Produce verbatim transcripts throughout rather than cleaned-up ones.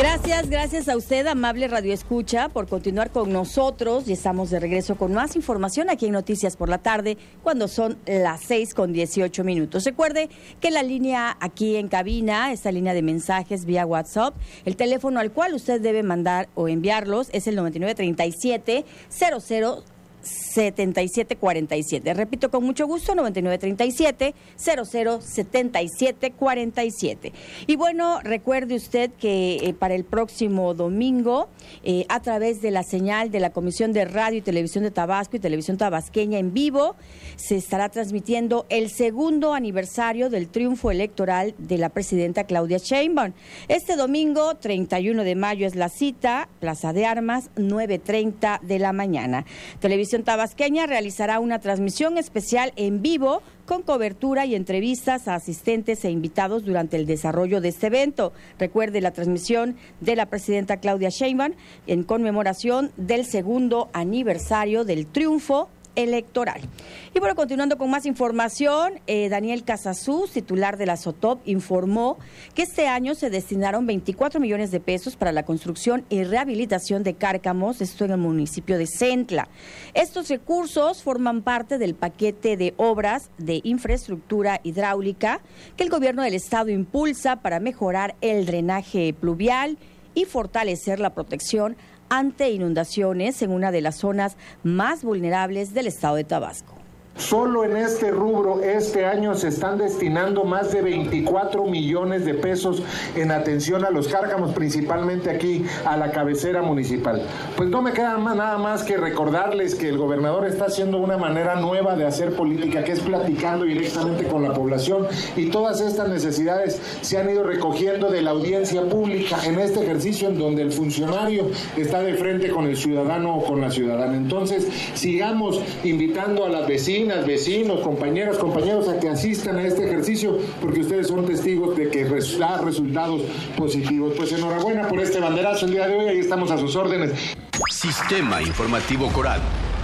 Gracias, gracias a usted, amable Radio Escucha, por continuar con nosotros. Y estamos de regreso con más información aquí en Noticias por la Tarde, cuando son las seis con dieciocho minutos. Recuerde que la línea aquí en cabina, esta línea de mensajes vía WhatsApp, el teléfono al cual usted debe mandar o enviarlos es el noventa y nueve treinta y siete cero cero setenta y siete cuarenta y siete. Repito con mucho gusto, noventa y nueve treinta y siete cero cero setenta y siete cuarenta y siete. Y bueno, recuerde usted que eh, para el próximo domingo, eh, a través de la señal de la Comisión de Radio y Televisión de Tabasco y Televisión Tabasqueña en vivo, se estará transmitiendo el segundo aniversario del triunfo electoral de la presidenta Claudia Sheinbaum. Este domingo, treinta y uno de mayo, es la cita, Plaza de Armas, nueve treinta de la mañana. Televisión Tabasqueña realizará una transmisión especial en vivo con cobertura y entrevistas a asistentes e invitados durante el desarrollo de este evento. Recuerde la transmisión de la presidenta Claudia Sheinbaum en conmemoración del segundo aniversario del triunfo electoral. Y bueno, continuando con más información, eh, Daniel Casasus, titular de la SOTOP, informó que este año se destinaron veinticuatro millones de pesos para la construcción y rehabilitación de cárcamos, esto en el municipio de Centla. Estos recursos forman parte del paquete de obras de infraestructura hidráulica que el gobierno del estado impulsa para mejorar el drenaje pluvial y fortalecer la protección ante inundaciones en una de las zonas más vulnerables del estado de Tabasco. Solo en este rubro, este año se están destinando más de veinticuatro millones de pesos en atención a los cárcamos, principalmente aquí a la cabecera municipal. Pues no me queda más, nada más que recordarles que el gobernador está haciendo una manera nueva de hacer política, que es platicando directamente con la población, y todas estas necesidades se han ido recogiendo de la audiencia pública en este ejercicio en donde el funcionario está de frente con el ciudadano o con la ciudadana. Entonces, sigamos invitando a las vecinas, vecinos, compañeras, compañeros a que asistan a este ejercicio, porque ustedes son testigos de que da resultados positivos. Pues enhorabuena por este banderazo el día de hoy, ahí estamos a sus órdenes. Sistema Informativo Coral.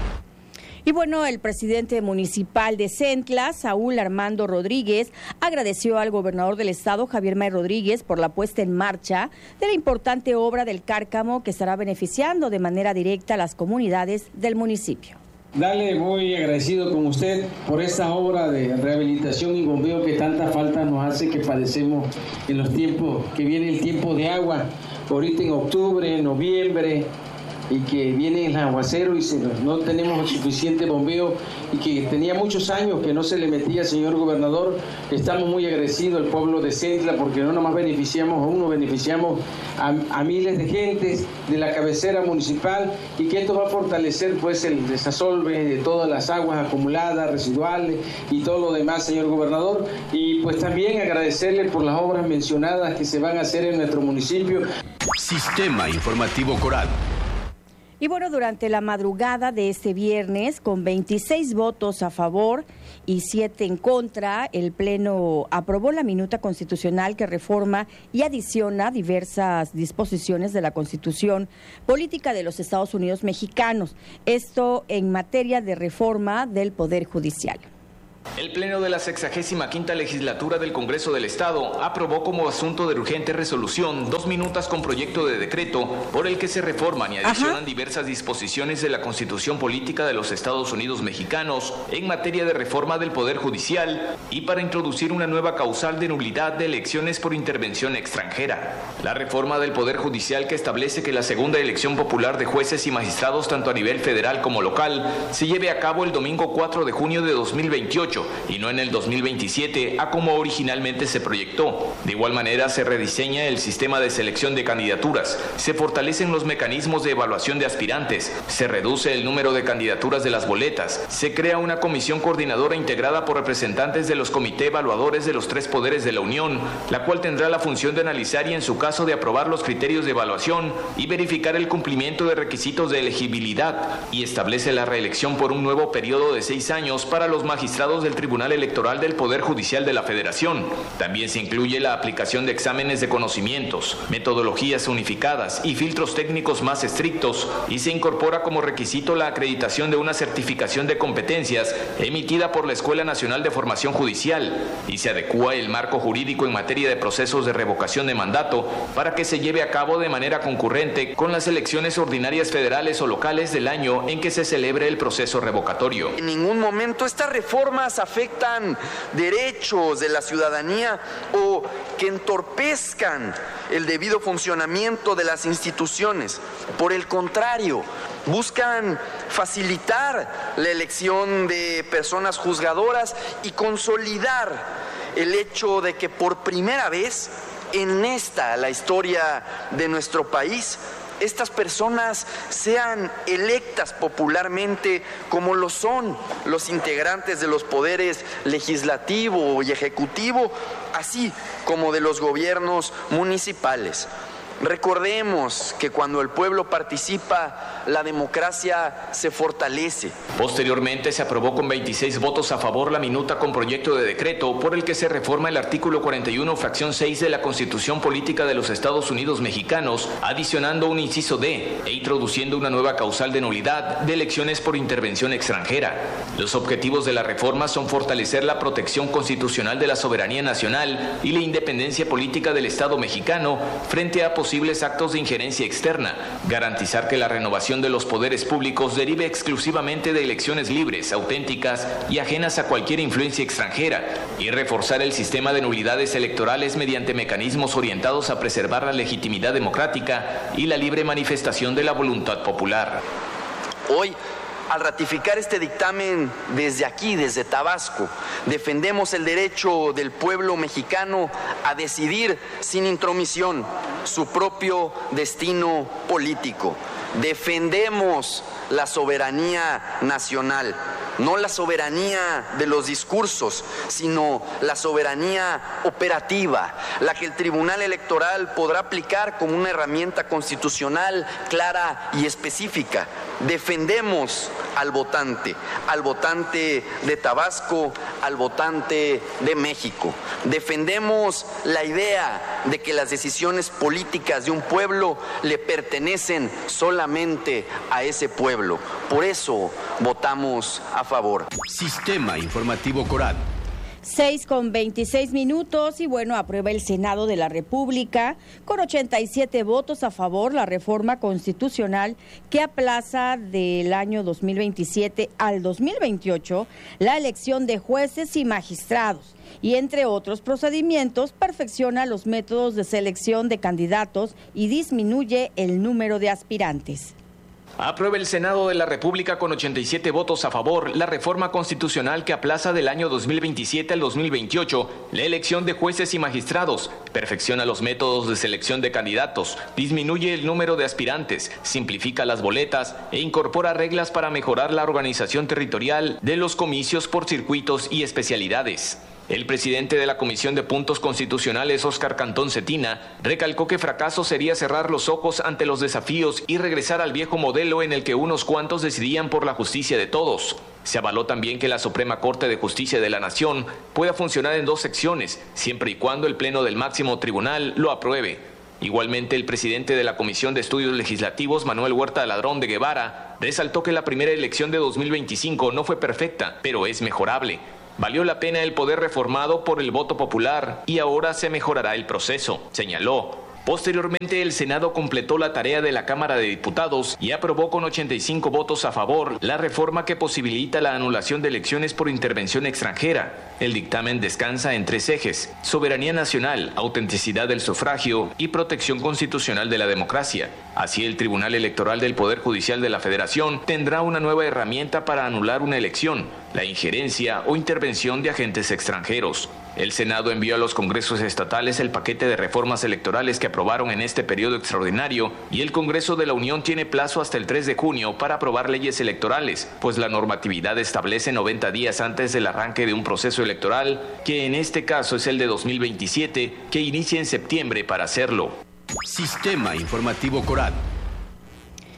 Y bueno, el presidente municipal de Centla, Saúl Armando Rodríguez, agradeció al gobernador del estado, Javier May Rodríguez, por la puesta en marcha de la importante obra del cárcamo que estará beneficiando de manera directa a las comunidades del municipio. Dale, muy agradecido con usted por esta obra de rehabilitación y bombeo que tanta falta nos hace, que padecemos en los tiempos, que viene el tiempo de agua, ahorita en octubre, noviembre, y que viene el aguacero y se, no tenemos suficiente bombeo, y que tenía muchos años que no se le metía, señor gobernador. Estamos muy agradecidos al pueblo de Centla, porque no nomás beneficiamos a uno, beneficiamos a, a miles de gentes de la cabecera municipal, y que esto va a fortalecer pues el desasolve de todas las aguas acumuladas, residuales y todo lo demás, señor gobernador. Y pues también agradecerle por las obras mencionadas que se van a hacer en nuestro municipio. Sistema Informativo Coral. Y bueno, durante la madrugada de este viernes, con veintiséis votos a favor y siete en contra, el Pleno aprobó la minuta constitucional que reforma y adiciona diversas disposiciones de la Constitución Política de los Estados Unidos Mexicanos, esto en materia de reforma del Poder Judicial. El Pleno de la sexagésima quinta legislatura del Congreso del Estado aprobó como asunto de urgente resolución dos minutas con proyecto de decreto por el que se reforman y adicionan Ajá. diversas disposiciones de la Constitución Política de los Estados Unidos Mexicanos en materia de reforma del Poder Judicial y para introducir una nueva causal de nulidad de elecciones por intervención extranjera. La reforma del Poder Judicial, que establece que la segunda elección popular de jueces y magistrados tanto a nivel federal como local se lleve a cabo el domingo cuatro de junio de dos mil veintiocho y no en el dos mil veintisiete, a como originalmente se proyectó. De igual manera, se rediseña el sistema de selección de candidaturas, se fortalecen los mecanismos de evaluación de aspirantes, se reduce el número de candidaturas de las boletas, se crea una comisión coordinadora integrada por representantes de los comités evaluadores de los tres poderes de la Unión, la cual tendrá la función de analizar y, en su caso, de aprobar los criterios de evaluación y verificar el cumplimiento de requisitos de elegibilidad, y establece la reelección por un nuevo periodo de seis años para los magistrados magistrados del Tribunal Electoral del Poder Judicial de la Federación. También se incluye la aplicación de exámenes de conocimientos, metodologías unificadas y filtros técnicos más estrictos, y se incorpora como requisito la acreditación de una certificación de competencias emitida por la Escuela Nacional de Formación Judicial, y se adecúa el marco jurídico en materia de procesos de revocación de mandato para que se lleve a cabo de manera concurrente con las elecciones ordinarias federales o locales del año en que se celebre el proceso revocatorio. En ningún momento estas reformas afectan derechos de la ciudadanía o que entorpezcan el debido funcionamiento de las instituciones. Por el contrario, buscan facilitar la elección de personas juzgadoras y consolidar el hecho de que por primera vez en esta, la historia de nuestro país, estas personas sean electas popularmente como lo son los integrantes de los poderes legislativo y ejecutivo, así como de los gobiernos municipales. Recordemos que cuando el pueblo participa, la democracia se fortalece. Posteriormente se aprobó con veintiséis votos a favor la minuta con proyecto de decreto por el que se reforma el artículo cuarenta y uno, fracción seis de la Constitución Política de los Estados Unidos Mexicanos, adicionando un inciso D e introduciendo una nueva causal de nulidad de elecciones por intervención extranjera. Los objetivos de la reforma son fortalecer la protección constitucional de la soberanía nacional y la independencia política del Estado mexicano frente a posibles posibles actos de injerencia externa, garantizar que la renovación de los poderes públicos derive exclusivamente de elecciones libres, auténticas y ajenas a cualquier influencia extranjera, y reforzar el sistema de nulidades electorales mediante mecanismos orientados a preservar la legitimidad democrática y la libre manifestación de la voluntad popular. Hoy, al ratificar este dictamen desde aquí, desde Tabasco, defendemos el derecho del pueblo mexicano a decidir sin intromisión su propio destino político. Defendemos la soberanía nacional, no la soberanía de los discursos, sino la soberanía operativa, la que el Tribunal Electoral podrá aplicar como una herramienta constitucional clara y específica. Defendemos al votante, al votante de Tabasco, al votante de México. Defendemos la idea de que las decisiones políticas de un pueblo le pertenecen solamente a ese pueblo. Por eso votamos a favor. Sistema Informativo Corat. seis con veintiséis minutos y bueno, aprueba el Senado de la República con ochenta y siete votos a favor la reforma constitucional que aplaza del año dos mil veintisiete al dos mil veintiocho la elección de jueces y magistrados y entre otros procedimientos perfecciona los métodos de selección de candidatos y disminuye el número de aspirantes. Aprueba el Senado de la República con ochenta y siete votos a favor la reforma constitucional que aplaza del año dos mil veintisiete al dos mil veintiocho la elección de jueces y magistrados, perfecciona los métodos de selección de candidatos, disminuye el número de aspirantes, simplifica las boletas e incorpora reglas para mejorar la organización territorial de los comicios por circuitos y especialidades. El presidente de la Comisión de Puntos Constitucionales, Óscar Cantón Cetina, recalcó que fracaso sería cerrar los ojos ante los desafíos y regresar al viejo modelo en el que unos cuantos decidían por la justicia de todos. Se avaló también que la Suprema Corte de Justicia de la Nación pueda funcionar en dos secciones, siempre y cuando el Pleno del máximo tribunal lo apruebe. Igualmente, el presidente de la Comisión de Estudios Legislativos, Manuel Huerta Ladrón de Guevara, resaltó que la primera elección de dos mil veinticinco no fue perfecta, pero es mejorable. Valió la pena el poder reformado por el voto popular y ahora se mejorará el proceso, señaló. Posteriormente, el Senado completó la tarea de la Cámara de Diputados y aprobó con ochenta y cinco votos a favor la reforma que posibilita la anulación de elecciones por intervención extranjera. El dictamen descansa en tres ejes: soberanía nacional, autenticidad del sufragio y protección constitucional de la democracia. Así, el Tribunal Electoral del Poder Judicial de la Federación tendrá una nueva herramienta para anular una elección: la injerencia o intervención de agentes extranjeros. El Senado envió a los congresos estatales el paquete de reformas electorales que aprobaron en este periodo extraordinario y el Congreso de la Unión tiene plazo hasta el tres de junio para aprobar leyes electorales, pues la normatividad establece noventa días antes del arranque de un proceso electoral, que en este caso es el de dos mil veintisiete, que inicia en septiembre para hacerlo. Sistema Informativo Corat.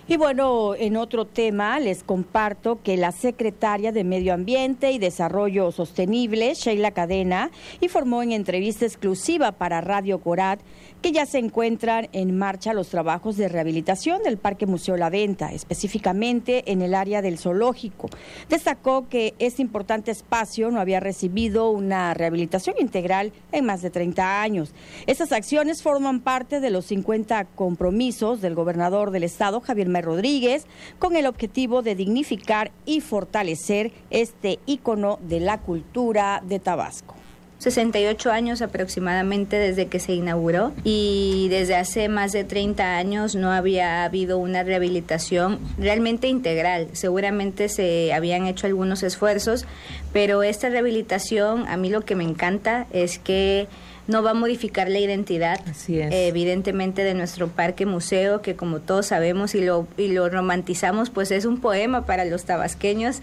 Y bueno, en otro tema les comparto que la secretaria de Medio Ambiente y Desarrollo Sostenible, Sheila Cadena, informó en entrevista exclusiva para Radio Corat que ya se encuentran en marcha los trabajos de rehabilitación del Parque Museo La Venta, específicamente en el área del zoológico. Destacó que este importante espacio no había recibido una rehabilitación integral en más de treinta años. Estas acciones forman parte de los cincuenta compromisos del gobernador del estado, Javier May Rodríguez, con el objetivo de dignificar y fortalecer este ícono de la cultura de Tabasco. sesenta y ocho años aproximadamente desde que se inauguró y desde hace más de treinta años no había habido una rehabilitación realmente integral. Seguramente se habían hecho algunos esfuerzos, pero esta rehabilitación, a mí lo que me encanta es que no va a modificar la identidad, Así es. eh, evidentemente, de nuestro parque museo, que como todos sabemos y lo, y lo romantizamos, pues es un poema para los tabasqueños,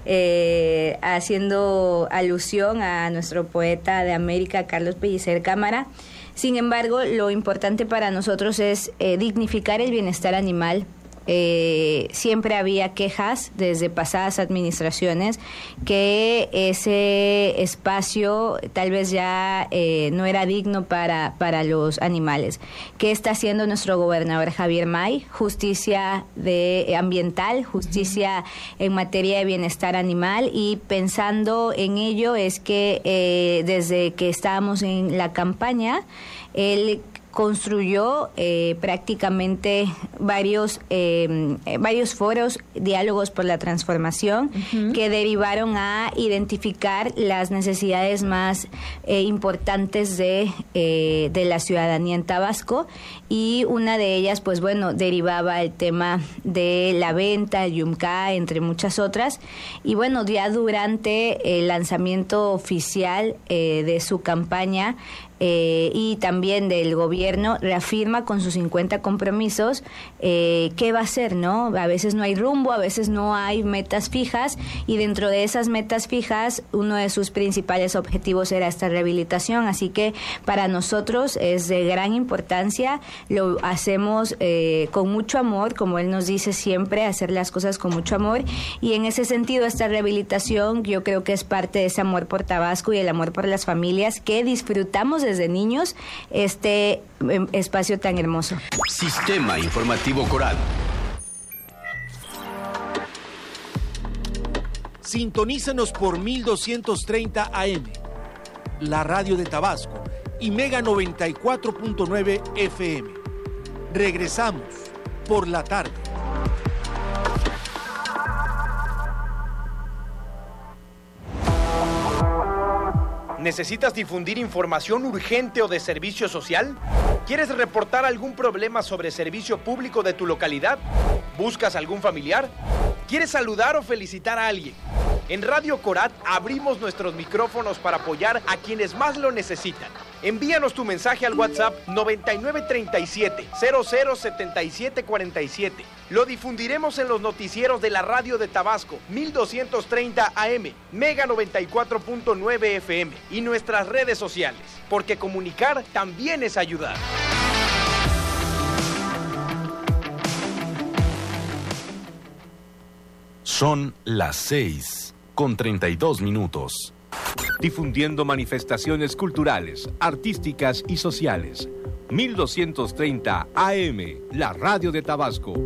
eh, haciendo alusión a nuestro poeta de América, Carlos Pellicer Cámara. Sin embargo, lo importante para nosotros es eh, dignificar el bienestar animal. Eh, siempre había quejas desde pasadas administraciones que ese espacio tal vez ya eh, no era digno para, para los animales. ¿Qué está haciendo nuestro gobernador Javier May? Justicia de, ambiental, justicia uh-huh. en materia de bienestar animal, y pensando en ello es que eh, desde que estábamos en la campaña, él construyó eh, prácticamente varios eh, varios foros, diálogos por la transformación, uh-huh. que derivaron a identificar las necesidades más eh, importantes de, eh, de la ciudadanía en Tabasco, y una de ellas, pues bueno, derivaba el tema de la venta, el Yumka, entre muchas otras, y bueno, ya durante el lanzamiento oficial eh, de su campaña, Eh, y también del gobierno, reafirma con sus cincuenta compromisos eh, qué va a hacer, ¿no? A veces no hay rumbo, a veces no hay metas fijas, y dentro de esas metas fijas, uno de sus principales objetivos era esta rehabilitación. Así que para nosotros es de gran importancia, lo hacemos eh, con mucho amor, como él nos dice siempre, hacer las cosas con mucho amor, y en ese sentido esta rehabilitación yo creo que es parte de ese amor por Tabasco y el amor por las familias que disfrutamos desde niños este eh, espacio tan hermoso. Sistema Informativo Corat. Sintonízanos por mil doscientos treinta A M, la radio de Tabasco, y Mega noventa y cuatro punto nueve F M. Regresamos por la tarde. ¿Necesitas difundir información urgente o de servicio social? ¿Quieres reportar algún problema sobre servicio público de tu localidad? ¿Buscas algún familiar? ¿Quieres saludar o felicitar a alguien? En Radio Corat abrimos nuestros micrófonos para apoyar a quienes más lo necesitan. Envíanos tu mensaje al WhatsApp noventa y nueve treinta y siete, cero cero setenta y siete cuarenta y siete. Lo difundiremos en los noticieros de la radio de Tabasco, mil doscientos treinta A M, Mega noventa y cuatro punto nueve F M y nuestras redes sociales, porque comunicar también es ayudar. Son las seis con treinta y dos minutos. Difundiendo manifestaciones culturales, artísticas y sociales. mil doscientos treinta A M, la radio de Tabasco.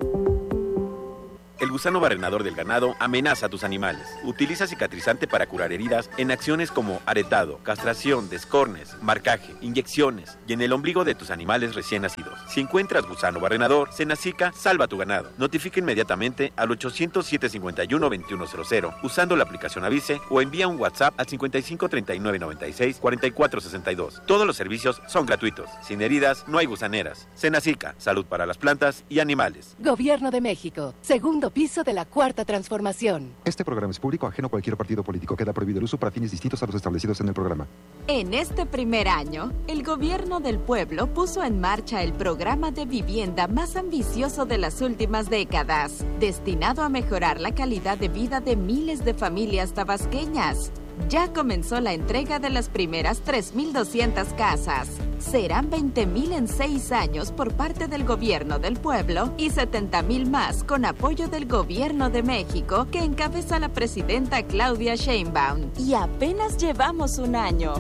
El gusano barrenador del ganado amenaza a tus animales. Utiliza cicatrizante para curar heridas en acciones como aretado, castración, descornes, marcaje, inyecciones y en el ombligo de tus animales recién nacidos. Si encuentras gusano barrenador, Senacica, salva tu ganado. Notifica inmediatamente al ochocientos, siete cincuenta y uno, veintiuno cero cero usando la aplicación Avise o envía un WhatsApp al cincuenta y cinco, treinta y nueve, noventa y seis, cuarenta y cuatro sesenta y dos. Todos los servicios son gratuitos. Sin heridas, no hay gusaneras. Senacica, salud para las plantas y animales. Gobierno de México, segundo piso de la Cuarta Transformación. Este programa es público, ajeno a cualquier partido político. Queda prohibido el uso para fines distintos a los establecidos en el programa. En este primer año, el Gobierno del Pueblo puso en marcha el programa de vivienda más ambicioso de las últimas décadas, destinado a mejorar la calidad de vida de miles de familias tabasqueñas. Ya comenzó la entrega de las primeras tres mil doscientas casas. Serán veinte mil en seis años por parte del Gobierno del Pueblo y setenta mil más con apoyo del Gobierno de México que encabeza la presidenta Claudia Sheinbaum. Y apenas llevamos un año.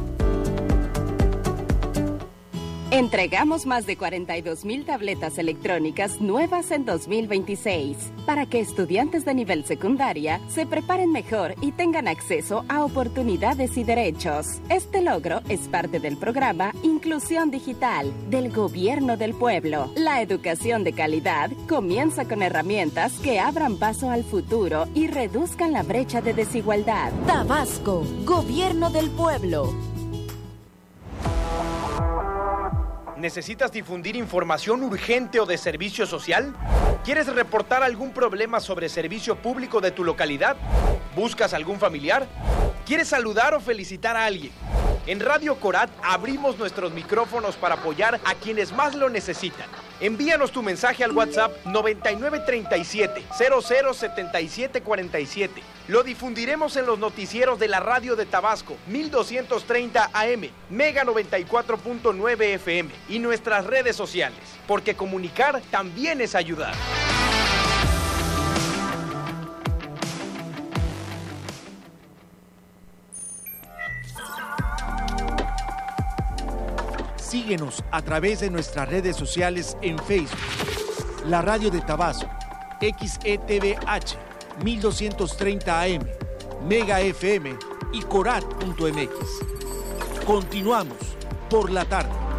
Entregamos más de cuarenta y dos mil tabletas electrónicas nuevas en dos mil veintiséis para que estudiantes de nivel secundaria se preparen mejor y tengan acceso a oportunidades y derechos. Este logro es parte del programa Inclusión Digital del Gobierno del Pueblo. La educación de calidad comienza con herramientas que abran paso al futuro y reduzcan la brecha de desigualdad. Tabasco, Gobierno del Pueblo. ¿Necesitas difundir información urgente o de servicio social? ¿Quieres reportar algún problema sobre servicio público de tu localidad? ¿Buscas algún familiar? ¿Quieres saludar o felicitar a alguien? En Radio Corat abrimos nuestros micrófonos para apoyar a quienes más lo necesitan. Envíanos tu mensaje al WhatsApp noventa y nueve treinta y siete, cero cero setenta y siete cuarenta y siete. Lo difundiremos en los noticieros de la radio de Tabasco, mil doscientos treinta A M, Mega noventa y cuatro punto nueve F M y nuestras redes sociales, porque comunicar también es ayudar. Síguenos a través de nuestras redes sociales en Facebook, La Radio de Tabasco, X E T V H, mil doscientos treinta A M, Mega F M y Corat punto M X. Continuamos por la tarde.